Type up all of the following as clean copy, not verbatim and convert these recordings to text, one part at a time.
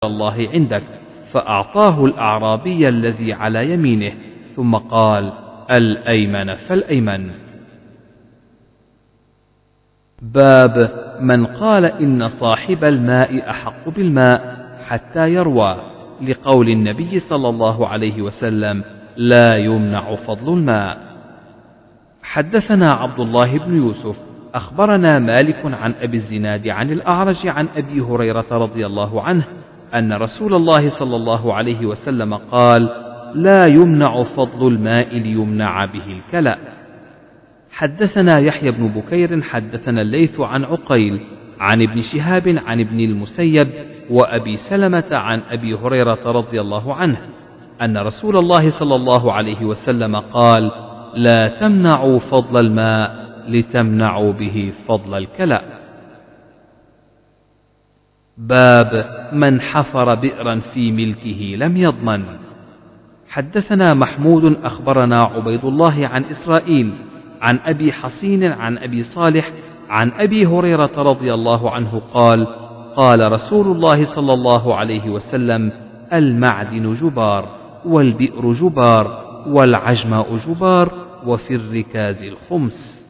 الله عندك، فأعطاه الأعرابي الذي على يمينه، ثم قال: الأيمن فالأيمن. باب من قال إن صاحب الماء أحق بالماء حتى يروى، لقول النبي صلى الله عليه وسلم: لا يمنع فضل الماء. حدثنا عبد الله بن يوسف أخبرنا مالك عن أبي الزناد عن الأعرج عن أبي هريرة رضي الله عنه أن رسول الله صلى الله عليه وسلم قال: لا يمنع فضل الماء ليمنع به الكلأ. حدثنا يحيى بن بكير حدثنا الليث عن عقيل عن ابن شهاب عن ابن المسيب وأبي سلمة عن أبي هريرة رضي الله عنه أن رسول الله صلى الله عليه وسلم قال: لا تمنعوا فضل الماء لتمنعوا به فضل الكلأ. باب من حفر بئرا في ملكه لم يضمن. حدثنا محمود أخبرنا عبيد الله عن إسرائيل عن أبي حصين عن أبي صالح عن أبي هريرة رضي الله عنه قال: قال رسول الله صلى الله عليه وسلم: المعدن جبار، والبئر جبار، والعجماء جبار، وفي الركاز الخمس.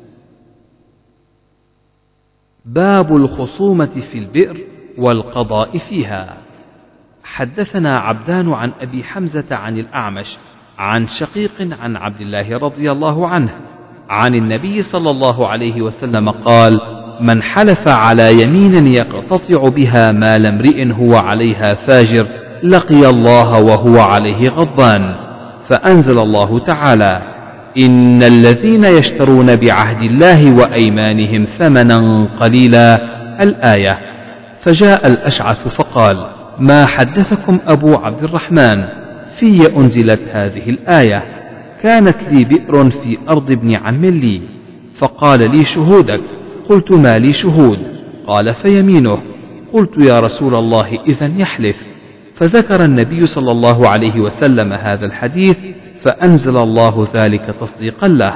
باب الخصومة في البئر والقضاء فيها. حدثنا عبدان عن أبي حمزة عن الأعمش عن شقيق عن عبد الله رضي الله عنه عن النبي صلى الله عليه وسلم قال: من حلف على يمين يقتطع بها مال امرئ هو عليها فاجر لقي الله وهو عليه غضبان. فأنزل الله تعالى: إن الذين يشترون بعهد الله وأيمانهم ثمنا قليلا، الآية. فجاء الأشعث فقال: ما حدثكم أبو عبد الرحمن؟ في أنزلت هذه الآية. كانت لي بئر في أرض ابن عم لي، فقال لي: شهودك. قلت: ما لي شهود؟ قال: فيمينه. قلت: يا رسول الله، إذن يحلف. فذكر النبي صلى الله عليه وسلم هذا الحديث، فأنزل الله ذلك تصديقا له.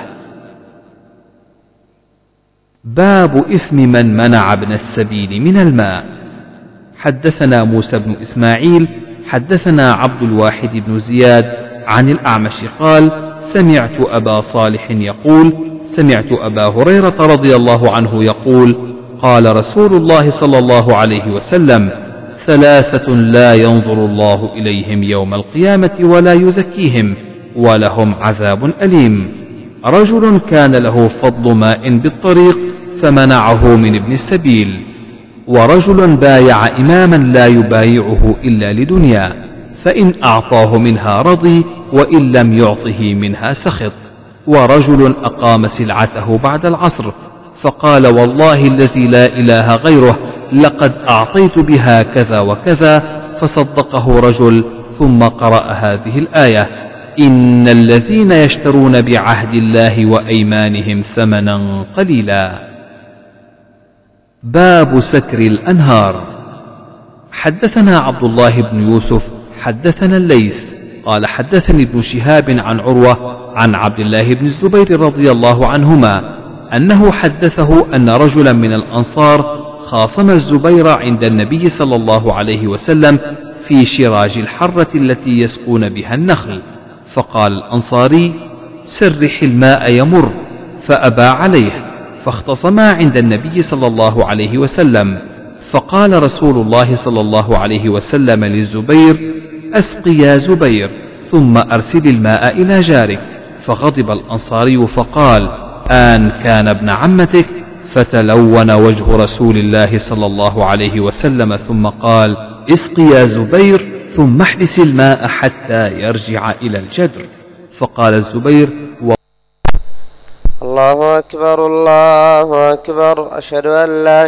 باب إثم من منع ابن السبيل من الماء. حدثنا موسى بن إسماعيل حدثنا عبد الواحد بن زياد عن الأعمش قال: سمعت أبا صالح يقول: سمعت أبا هريرة رضي الله عنه يقول: قال رسول الله صلى الله عليه وسلم: ثلاثة لا ينظر الله إليهم يوم القيامة ولا يزكيهم ولهم عذاب أليم: رجل كان له فضل ماء بالطريق فمنعه من ابن السبيل، ورجل بايع إماما لا يبايعه إلا لدنيا، فإن أعطاه منها رضي وإن لم يعطه منها سخط، ورجل أقام سلعته بعد العصر فقال: والله الذي لا إله غيره لقد أعطيت بها كذا وكذا، فصدقه رجل، ثم قرأ هذه الآية: إن الذين يشترون بعهد الله وأيمانهم ثمنا قليلا. باب سكر الأنهار. حدثنا عبد الله بن يوسف حدثنا الليث قال: حدثني ابن شهاب عن عروة عن عبد الله بن الزبير رضي الله عنهما أنه حدثه أن رجلا من الأنصار خاصم الزبير عند النبي صلى الله عليه وسلم في شراج الحرة التي يسقون بها النخل، فقال الأنصاري: سرح الماء يمر، فأبى عليه، فاختصما عند النبي صلى الله عليه وسلم، فقال رسول الله صلى الله عليه وسلم للزبير: أسق يا زبير، ثم أرسل الماء إلى جارك. فغضب الأنصاري فقال: آن كان ابن عمتك، فتلون وجه رسول الله صلى الله عليه وسلم، ثم قال: اسق يا زبير، ثم احبس الماء حتى يرجع إلى الجدر. فقال الزبير: الله أكبر الله أكبر، أشهد أن لا